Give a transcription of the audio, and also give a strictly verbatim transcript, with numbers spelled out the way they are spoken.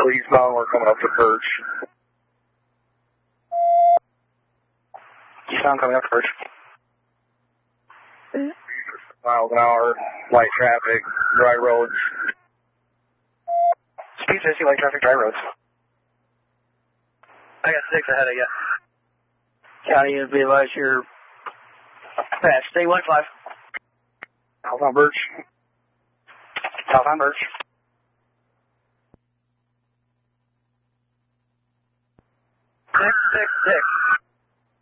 still eastbound. We're coming up to Perch. Eastbound coming up to Perch. Miles an hour, light traffic, dry roads. Speed fifty, light traffic, dry roads. I got six ahead of you. County is be advised you're fast. Stay one five. Southbound Birch. Southbound Birch. Six, six, six.